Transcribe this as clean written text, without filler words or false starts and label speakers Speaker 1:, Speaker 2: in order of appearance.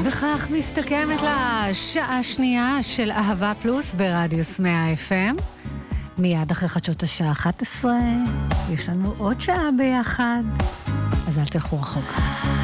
Speaker 1: וכך מסתכמת לה שעה שנייה של אהבה פלוס ברדיוס 100 FM. מיד אחרי חדשות השעה 11 יש לנו עוד שעה ביחד, אז אל תלכו רחוק.